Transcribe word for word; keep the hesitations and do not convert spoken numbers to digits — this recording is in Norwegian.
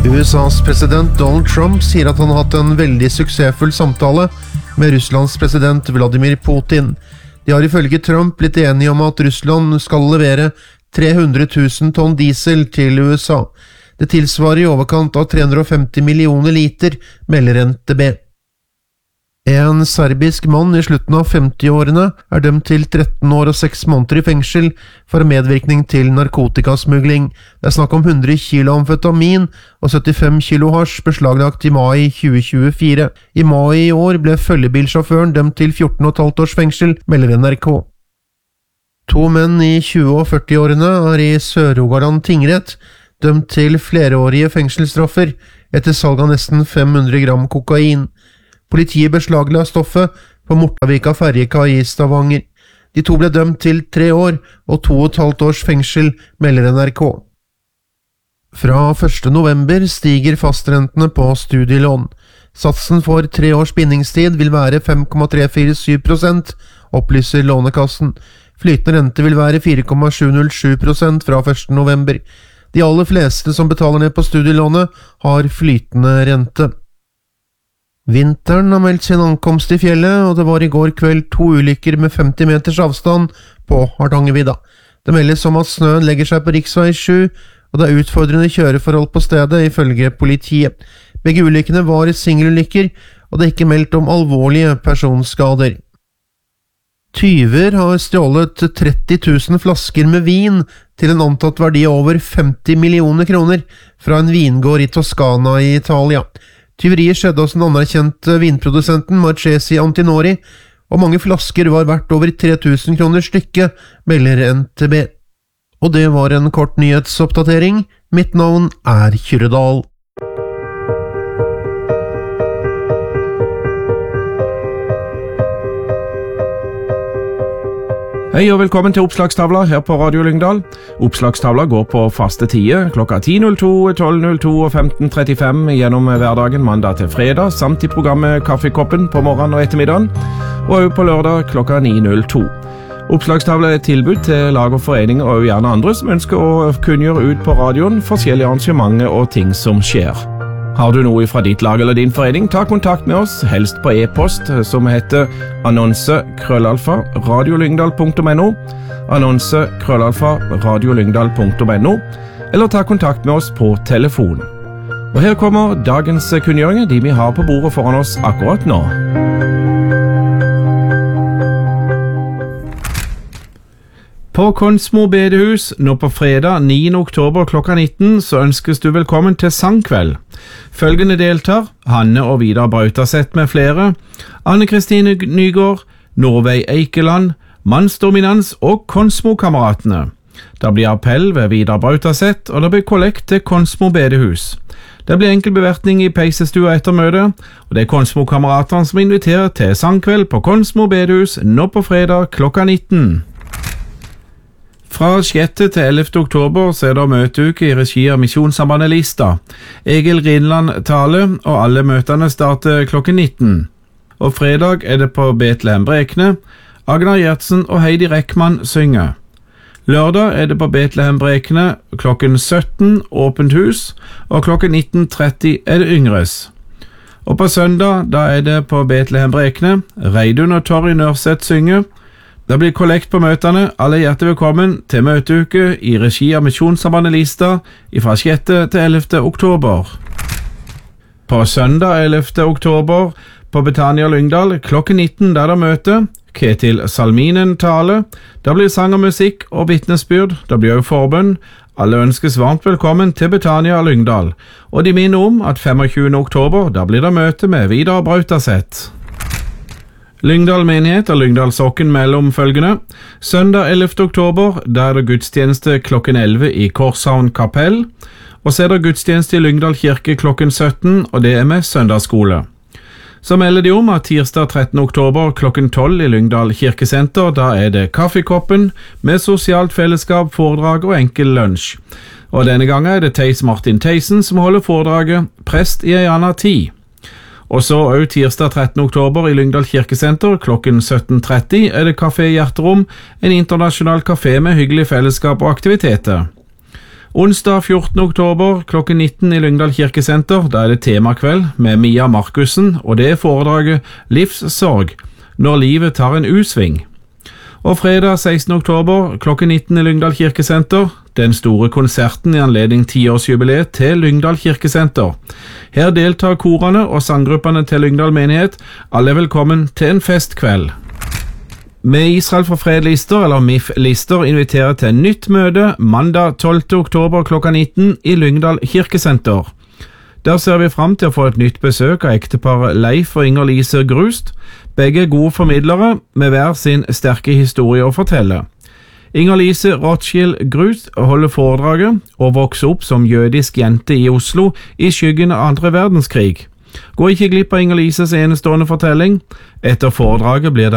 U S A's president Donald Trump sier at han har hatt en veldig suksessfull samtale med Russlands president Vladimir Putin. De har ifølge Trump blitt enige om at Russland skal levere tre hundre tusen tonn diesel til U S A. Det tilsvarer i overkant av tre hundre og femti millioner liter, melder N T B. En serbisk mann i slutten av femti-årene er dømt til tretten år og seks måneder i fengsel for medvirkning til narkotikasmugling. Det er snakk om hundre kilo amfetamin og syttifem kilo hasj beslaglagt i mai tjue tjuefire. I mai i år ble følgebilsjåføren dømt til fjorten og et halvt års fengsel, melder N R K. To menn i tjue- og førti-årene er i Sør-Rogaland tingrett dømt til flereårige fengselsstraffer etter salg av nesten fem hundre gram kokain. Politiet beslagla stoffet på Mortavika ferjekai i Stavanger. De to ble dømt til tre år og to og et halvt års fengsel, melder N R K. Fra første november stiger fastrentene på studielån. Satsen for tre års bindingstid vil være fem komma tre fire syv prosent, opplyser Lånekassen. Flytende rente vil være fire komma sju null sju prosent fra første november. De aller fleste som betaler ned på studielånet har flytende rente. Vinteren har meldt sin ankomst i fjellet, og det var i går kveld to ulykker med femti meters avstand på Hardangervidda. Det meldes om at snøen legger seg på riksvei sju, og det er utfordrende kjøreforhold på stedet, ifølge politiet. Begge ulykkene var singelulykker, og det er ikke meldt om alvorlige personskader. Tyver har stjålet tretti tusen flasker med vin til en antatt verdi av over femti millioner kroner fra en vingård i Toskana i Italia. Tyveriet skjedde hos den anerkjente vinprodusenten Marchesi Antinori, og mange flasker var verdt over tre tusen kroner stykket, melder N T B. Og det var en kort nyhetsoppdatering. Mitt navn er Kyrredal. Hei og velkommen til Oppslagstavla her på Radio Lyngdal. Oppslagstavla går på faste tider klokka ti null to, tolv null to og femten trettifem gjennom hverdagen mandag til fredag, samt i programmet Kaffekoppen på morgenen og ettermiddagen, og også på lørdag klokka ni null to. Oppslagstavla er et tilbud til lag og foreninger og gjerne andre som ønsker å kunngjøre ut på radioen forskjellige arrangementer og ting som skjer. Har du noe fra ditt lag eller din forening, ta kontakt med oss, helst på e-post, som heter annonse krøllalfa radiolyngdal punktum no, annonse krøllalfa radiolyngdal punktum no, eller ta kontakt med oss på telefon. Og her kommer dagens kunngjøringer, de vi har på bordet foran oss akkurat nå. På Konsmo bedehus, nå på fredag niende oktober klokka nitten, så ønskes du velkommen til sangkveld. Følgende deltar, Hanne og Vidar Brautaseth med flere, Anne-Kristine Nygård, Norveig Eikeland, Mannsdominans og Konsmo-kameratene. Det blir appell ved Vidar Brautaseth, og det blir kollekt til Konsmo bedehus. Det blir enkel bevertning i peisestua etter møtet, og det er Konsmo-kameratene som inviterer til sangkveld på Konsmo bedehus nå på fredag klokka nitten. Fra sjette til ellevte oktober så er det møteuke i regi av Misjonssambandet Lista. Egil Grinland taler, og alle møtene starter klokken nitten. Og fredag er det på Betlehem Brekne. Agnar Gjertsen og Heidi Reckmann synger. Lørdag er det på Betlehem Brekne klokken sytten, åpent hus, og klokken nitten tretti er det Yngres. Og på søndag da er det på Betlehem Brekne. Reidun og Torry Nørseth synger. Det blir kollekt på møtene. Alle hjertelig velkommen til møteuke i regi av Misjonssambandet Lista fra sjette til ellevte oktober. På søndag ellevte oktober på Betania Lyngdal klokken nitten der det møte. Ketil Salminen taler. Det blir sang og musikk og vitnesbyrd. Det blir også forbønn. Alle ønskes varmt velkommen til Betania Lyngdal. Og de minner om at femogtjuende oktober da blir det møte med Vidar Brautaseth. Lyngdal menighet og Lyngdal sokken mellom følgende. Søndag ellevte oktober, der er det gudstjeneste klokken elleve i Korshavn kapell, og så er det gudstjeneste i Lyngdal kirke klokken sytten, og det er med søndagsskole. Så melder de om at tirsdag trettende oktober klokken tolv i Lyngdal kirkesenter, da er det Kaffekoppen med sosialt fellesskap, foredrag og enkel lunsj. Og denne gangen er det Theis Martin Theisen som holder foredraget Prest i ei anna tid. Og så også tirsdag trettende oktober i Lyngdal kirkesenter klokken sytten tretti er det Kafé Hjerterom, en internasjonal kafé med hyggelig fellesskap og aktiviteter. Onsdag fjortende oktober klokken nitten i Lyngdal kirkesenter, da er det temakveld med Mia Markussen, og det er foredraget Livssorg, når livet tar en U-sving. Og fredag sekstende oktober klokken nitten i Lyngdal kirkesenter, den store konserten i anledning tiårsjubileet til Lyngdal kirkesenter. Her deltar korene og sanggruppene til Lyngdal menighet. Alle er velkommen til en festkveld. Med Israel for fred-lister, eller M I F-lister, inviterer til en nytt møte mandag tolvte oktober klokka nitten i Lyngdal kirkesenter. Der ser vi fram til å få et nytt besøk av ektepar Leif og Inger Lise Grust. Begge er gode formidlere med hver sin sterke historie å fortelle. Inger Lise Rothschild Grust holder foredraget og vokser opp som jødisk jente i Oslo i skyggen av andre verdenskrig. Gå ikke glipp av Inger Lises enestående fortelling. Etter foredraget blir det